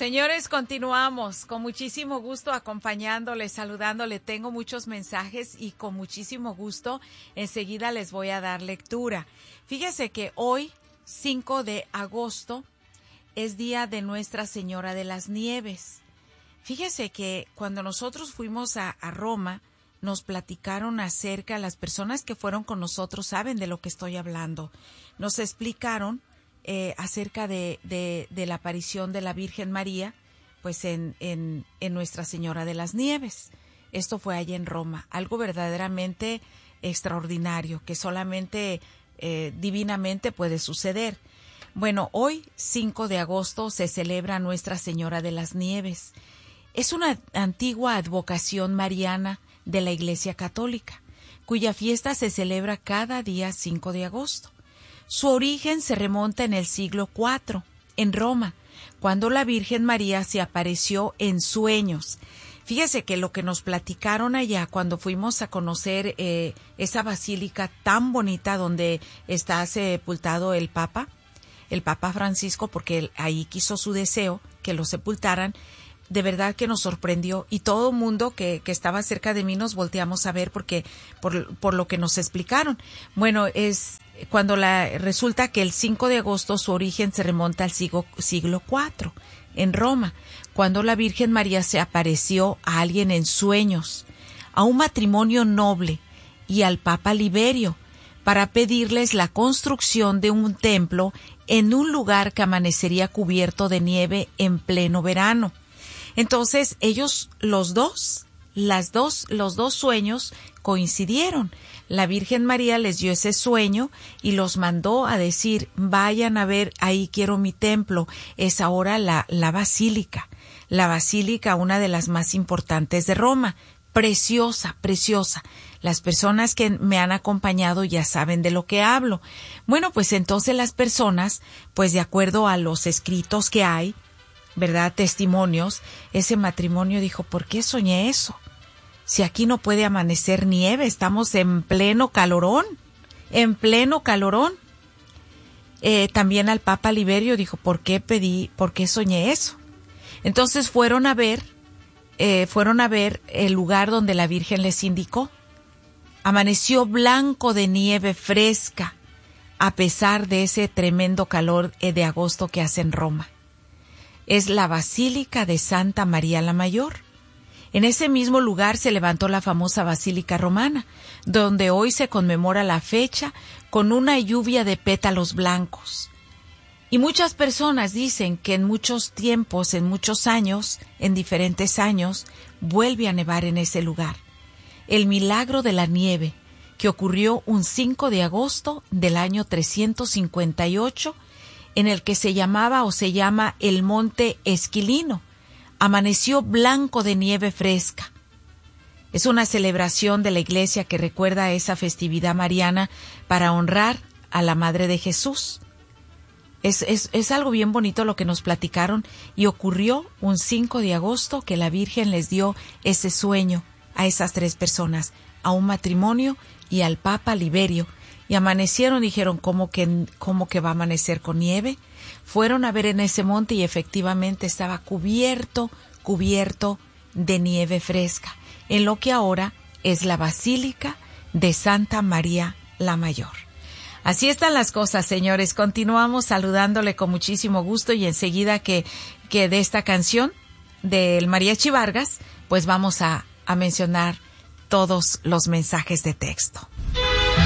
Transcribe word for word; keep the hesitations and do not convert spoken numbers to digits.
Señores, continuamos con muchísimo gusto acompañándole, saludándole. Tengo muchos mensajes y con muchísimo gusto enseguida les voy a dar lectura. Fíjese que hoy, cinco de agosto, es día de Nuestra Señora de las Nieves. Fíjese que cuando nosotros fuimos a, a Roma, nos platicaron acerca, las personas que fueron con nosotros saben de lo que estoy hablando. Nos explicaron eh, acerca de, de, de la aparición de la Virgen María, pues en, en, en Nuestra Señora de las Nieves. Esto fue allá en Roma, algo verdaderamente extraordinario, que solamente eh, divinamente puede suceder. Bueno, hoy, cinco de agosto, se celebra Nuestra Señora de las Nieves. Es una antigua advocación mariana de la Iglesia Católica, cuya fiesta se celebra cada día cinco de agosto. Su origen se remonta en el siglo cuatro, en Roma, cuando la Virgen María se apareció en sueños. Fíjese que lo que nos platicaron allá cuando fuimos a conocer eh, esa basílica tan bonita donde está sepultado el Papa, el Papa Francisco, porque él, ahí quiso su deseo que lo sepultaran. De verdad que nos sorprendió y todo el mundo que, que estaba cerca de mí nos volteamos a ver porque por, por lo que nos explicaron. Bueno, es cuando la resulta que el cinco de agosto su origen se remonta al siglo, siglo cuatro en Roma, cuando la Virgen María se apareció a alguien en sueños, a un matrimonio noble y al Papa Liberio, para pedirles la construcción de un templo en un lugar que amanecería cubierto de nieve en pleno verano. Entonces, ellos, los dos, las dos, los dos sueños coincidieron. La Virgen María les dio ese sueño y los mandó a decir, vayan a ver, ahí quiero mi templo. Es ahora la, la basílica, la basílica, una de las más importantes de Roma. Preciosa, preciosa. Las personas que me han acompañado ya saben de lo que hablo. Bueno, pues entonces las personas, pues de acuerdo a los escritos que hay, ¿verdad? Testimonios, ese matrimonio dijo, ¿por qué soñé eso? Si aquí no puede amanecer nieve, estamos en pleno calorón, en pleno calorón. Eh, también al Papa Liberio dijo, ¿por qué pedí, por qué soñé eso? Entonces fueron a ver, eh, fueron a ver el lugar donde la Virgen les indicó. Amaneció blanco de nieve fresca, a pesar de ese tremendo calor de agosto que hace en Roma. Es la Basílica de Santa María la Mayor. En ese mismo lugar se levantó la famosa Basílica Romana, donde hoy se conmemora la fecha con una lluvia de pétalos blancos. Y muchas personas dicen que en muchos tiempos, en muchos años, en diferentes años, vuelve a nevar en ese lugar. El milagro de la nieve, que ocurrió un cinco de agosto del año trescientos cincuenta y ocho, en el que se llamaba o se llama el Monte Esquilino, amaneció blanco de nieve fresca. Es una celebración de la Iglesia que recuerda esa festividad mariana para honrar a la Madre de Jesús. Es, es, es algo bien bonito lo que nos platicaron y ocurrió un cinco de agosto que la Virgen les dio ese sueño a esas tres personas, a un matrimonio y al Papa Liberio. Y amanecieron, dijeron, ¿cómo que, cómo que va a amanecer con nieve? Fueron a ver en ese monte y efectivamente estaba cubierto, cubierto de nieve fresca, en lo que ahora es la Basílica de Santa María la Mayor. Así están las cosas, señores. Continuamos saludándole con muchísimo gusto y enseguida que, que de esta canción del Mariachi Vargas, pues vamos a, a mencionar todos los mensajes de texto.